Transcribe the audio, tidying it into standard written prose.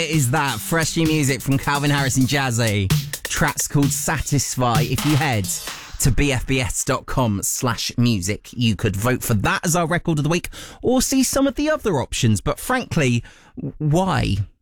It is that fresh new music from Calvin Harris and Jazzy. Track's called Satisfy. If you head to bfbs.com/music, you could vote for that as our record of the week or see some of the other options. But frankly, why?